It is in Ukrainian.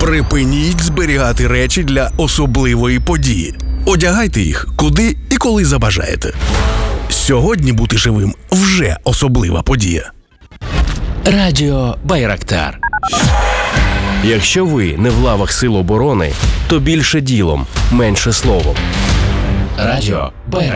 Припиніть зберігати речі для особливої події. Одягайте їх куди і коли забажаєте. Сьогодні бути живим вже особлива подія. Радіо Байрактар. Якщо ви не в лавах Сил оборони, то більше ділом, менше словом. Радіо Байрактар.